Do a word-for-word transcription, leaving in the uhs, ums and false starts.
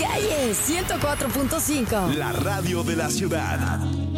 Calle ciento cuatro punto cinco. La radio de la ciudad.